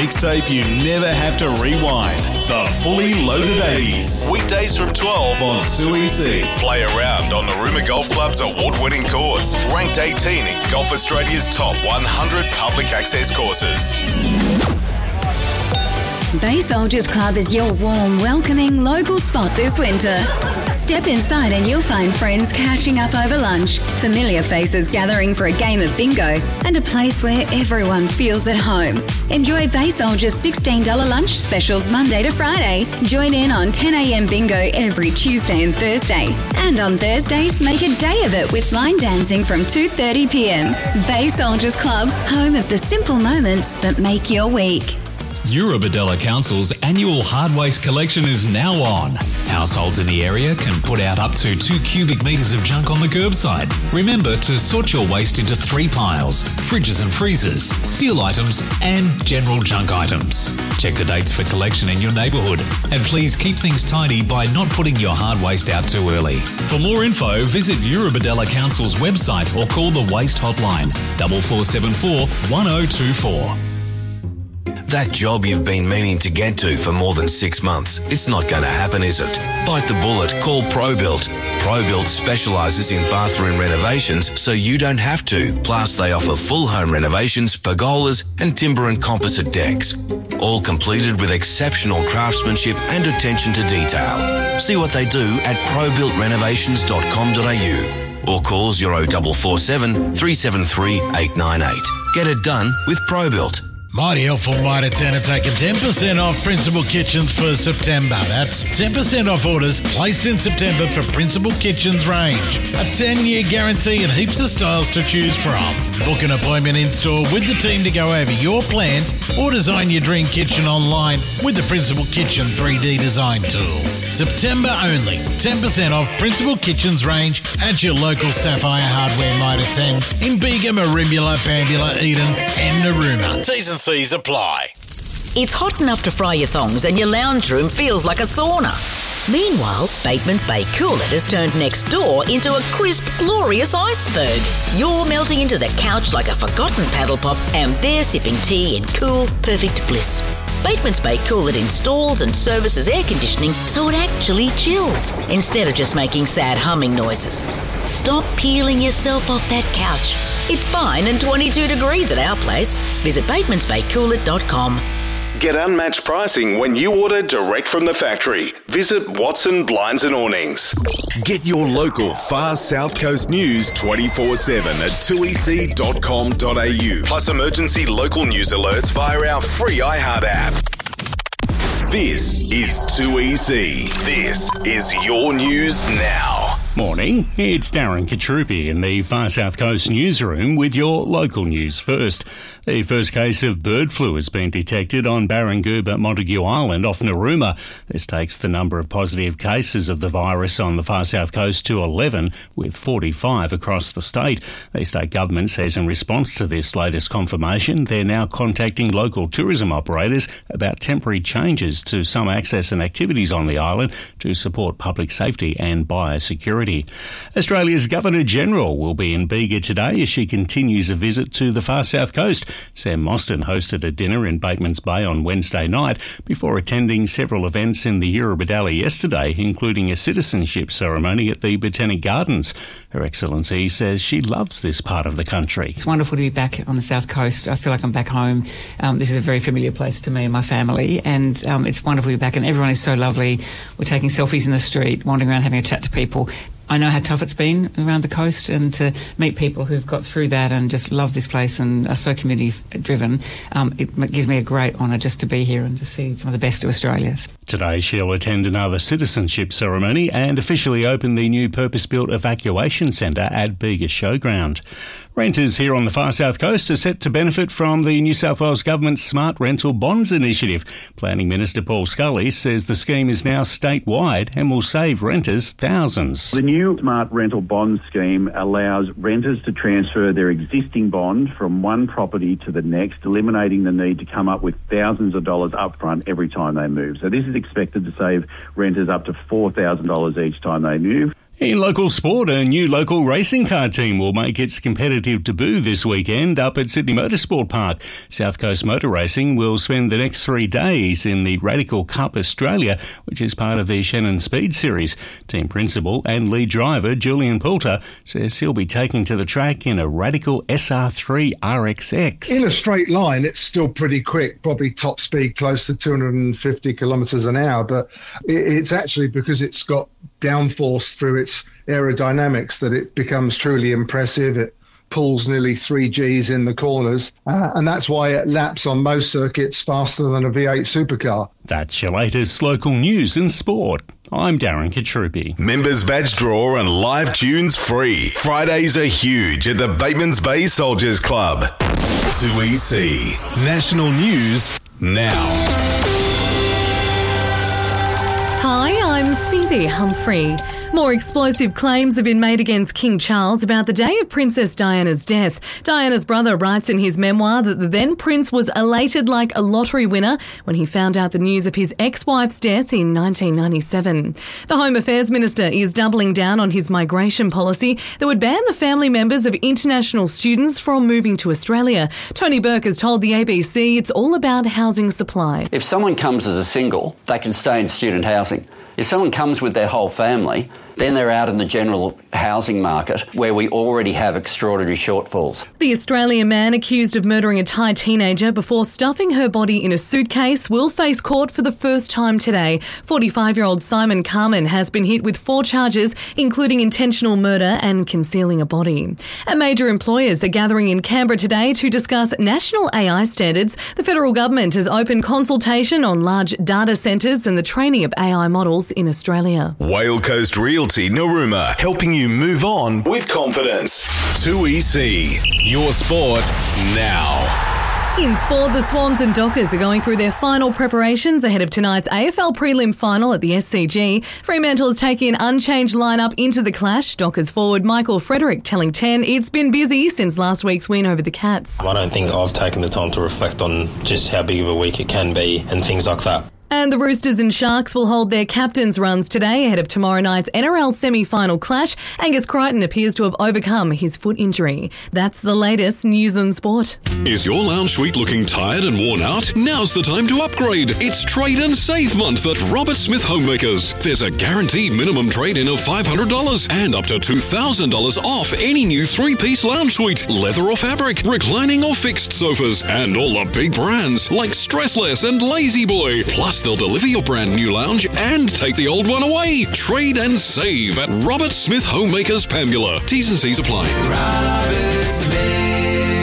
mixtape you never have to rewind. The Fully Loaded 80s. Weekdays from 12 on 2EC. Play around on the Rumour Golf Club's award-winning course. Ranked 18 in Golf Australia's top 100 public access courses. Bay Soldiers Club is your warm, welcoming local spot this winter. Step inside and you'll find friends catching up over lunch, familiar faces gathering for a game of bingo, and a place where everyone feels at home. Enjoy Bay Soldiers' $16 lunch specials Monday to Friday. Join in on 10 a.m. bingo every Tuesday and Thursday. And on Thursdays, make a day of it with line dancing from 2:30 p.m. Bay Soldiers Club, home of the simple moments that make your week. Eurobodalla Council's annual hard waste collection is now on. Households in the area can put out up to 2 cubic metres of junk on the curbside. Remember to sort your waste into 3 piles: fridges and freezers, steel items and general junk items. Check the dates for collection in your neighbourhood and please keep things tidy by not putting your hard waste out too early. For more info, visit Eurobodalla Council's website or call the Waste Hotline 4474 1024. That job you've been meaning to get to for more than 6 months, it's not going to happen, is it? Bite the bullet. Call ProBuilt. ProBuilt specialises in bathroom renovations so you don't have to. Plus, they offer full home renovations, pergolas and timber and composite decks. All completed with exceptional craftsmanship and attention to detail. See what they do at probuiltrenovations.com.au or call 0447 373 898. Get it done with ProBuilt. Mighty helpful, Mitre 10 are taking 10% off Principal Kitchens for September. That's 10% off orders placed in September for Principal Kitchens range. A 10-year guarantee and heaps of styles to choose from. Book an appointment in-store with the team to go over your plans or design your dream kitchen online with the Principal Kitchen 3D design tool. September only. 10% off Principal Kitchens range at your local Sapphire Hardware Mitre 10 in Bega, Merimbula, Bambula, Eden and Narooma. T's and C's apply. It's hot enough to fry your thongs and your lounge room feels like a sauna. Meanwhile, Bateman's Bay Coolit has turned next door into a crisp, glorious iceberg. You're melting into the couch like a forgotten paddle pop and they're sipping tea in cool, perfect bliss. Bateman's Bay Coolit installs and services air conditioning so it actually chills instead of just making sad humming noises. Stop peeling yourself off that couch. It's fine and 22 degrees at our place. Visit batemansbaycoolit.com. Get unmatched pricing when you order direct from the factory. Visit Watson Blinds and Awnings. Get your local Far South Coast news 24/7 at 2ec.com.au. Plus emergency local news alerts via our free iHeart app. This is 2EC. This is your news now. Morning, it's Darren Katrupi in the Far South Coast newsroom with your local news first. The first case of bird flu has been detected on Barangooba, Montague Island off Narooma. This takes the number of positive cases of the virus on the Far South Coast to 11, with 45 across the state. The state government says in response to this latest confirmation, they're now contacting local tourism operators about temporary changes to some access and activities on the island to support public safety and biosecurity. Australia's Governor-General will be in Bega today as she continues a visit to the Far South Coast. Sam Mostyn hosted a dinner in Batemans Bay on Wednesday night before attending several events in the Eurobodalla yesterday, including a citizenship ceremony at the Botanic Gardens. Her Excellency says she loves this part of the country. It's wonderful to be back on the South Coast. I feel like I'm back home. This is a very familiar place to me and my family, and it's wonderful to be back, and everyone is so lovely. We're taking selfies in the street, wandering around having a chat to people. I know how tough it's been around the coast, and to meet people who've got through that and just love this place and are so community-driven, it gives me a great honour just to be here and to see some of the best of Australia. Today she'll attend another citizenship ceremony and officially open the new purpose-built evacuation centre at Bega Showground. Renters here on the Far South Coast are set to benefit from the New South Wales Government's Smart Rental Bonds initiative. Planning Minister Paul Scully says the scheme is now statewide and will save renters thousands. The new Smart Rental Bond scheme allows renters to transfer their existing bond from one property to the next, eliminating the need to come up with thousands of dollars upfront every time they move. So this is expected to save renters up to $4,000 each time they move. In local sport, a new local racing car team will make its competitive debut this weekend up at Sydney Motorsport Park. South Coast Motor Racing will spend the next 3 days in the Radical Cup Australia, which is part of the Shannon Speed Series. Team principal and lead driver Julian Poulter says he'll be taking to the track in a Radical SR3 RXX. In a straight line, it's still pretty quick, probably top speed close to 250 kilometres an hour, but it's actually because it's got downforce through its aerodynamics that it becomes truly impressive. It pulls nearly 3 Gs in the corners, and that's why it laps on most circuits faster than a V8 supercar. That's your latest local news and sport. I'm Darren Katrupi. Members badge draw and live tunes free. Fridays are huge at the Batemans Bay Soldiers Club. 2EC. National News now. Hi, I'm Phoebe Humphrey. More explosive claims have been made against King Charles about the day of Princess Diana's death. Diana's brother writes in his memoir that the then prince was elated like a lottery winner when he found out the news of his ex-wife's death in 1997. The Home Affairs Minister is doubling down on his migration policy that would ban the family members of international students from moving to Australia. Tony Burke has told the ABC it's all about housing supply. If someone comes as a single, they can stay in student housing. If someone comes with their whole family, then they're out in the general housing market where we already have extraordinary shortfalls. The Australian man accused of murdering a Thai teenager before stuffing her body in a suitcase will face court for the first time today. 45-year-old Simon Carman has been hit with 4 charges, including intentional murder and concealing a body. And major employers are gathering in Canberra today to discuss national AI standards. The federal government has opened consultation on large data centres and the training of AI models in Australia. Whale Coast Realty Narooma, helping you move on with confidence. 2EC. Your sport now. In sport, the Swans and Dockers are going through their final preparations ahead of tonight's AFL prelim final at the SCG. Fremantle is taking an unchanged lineup into the clash. Dockers forward Michael Frederick telling 10 it's been busy since last week's win over the Cats. I don't think I've taken the time to reflect on just how big of a week it can be and things like that. And the Roosters and Sharks will hold their captains' runs today ahead of tomorrow night's NRL semi-final clash. Angus Crichton appears to have overcome his foot injury. That's the latest news and sport. Is your lounge suite looking tired and worn out? Now's the time to upgrade. It's Trade and Save Month at Robert Smith Homemakers. There's a guaranteed minimum trade-in of $500 and up to $2,000 off any new 3-piece lounge suite, leather or fabric, reclining or fixed sofas, and all the big brands like Stressless and Lazy Boy. Plus, they'll deliver your brand new lounge and take the old one away. Trade and save at Robert Smith Homemakers, Pambula. T's and C's apply. Robert Smith.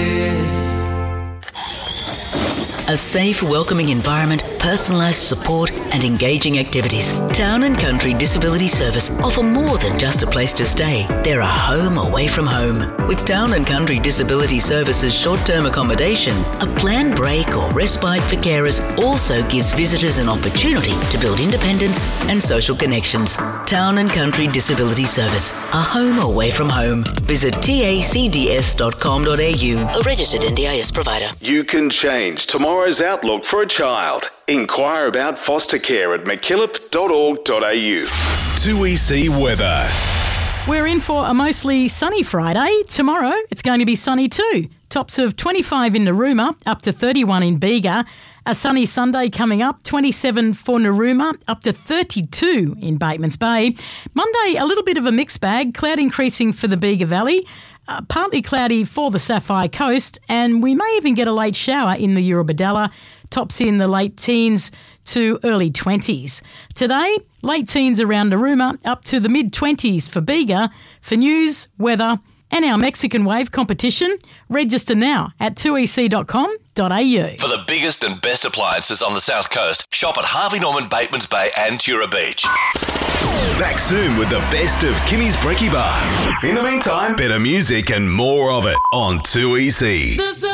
A safe, welcoming environment, personalised support and engaging activities. Town and Country Disability Service offer more than just a place to stay. They're a home away from home. With Town and Country Disability Service's short-term accommodation, a planned break or respite for carers also gives visitors an opportunity to build independence and social connections. Town and Country Disability Service, a home away from home. Visit tacds.com.au, a registered NDIS provider. You can change tomorrow's outlook for a child. Inquire about foster care at mckillop.org.au. 2EC weather. We're in for a mostly sunny Friday. Tomorrow, it's going to be sunny too. Tops of 25 in Narooma, up to 31 in Bega. A sunny Sunday coming up, 27 for Narooma, up to 32 in Batemans Bay. Monday, a little bit of a mixed bag, cloud increasing for the Bega Valley. Partly cloudy for the Sapphire Coast, and we may even get a late shower in the Eurobodalla. Tops in the late teens to early 20s. Today, late teens around Narooma, up to the mid-20s for Bega. For news, weather and our Mexican Wave competition, register now at 2ec.com.au. For the biggest and best appliances on the South Coast, shop at Harvey Norman, Batemans Bay and Tura Beach. Back soon with the best of Kimmy's Brekkie Bar. In the meantime, better music and more of it on 2EC.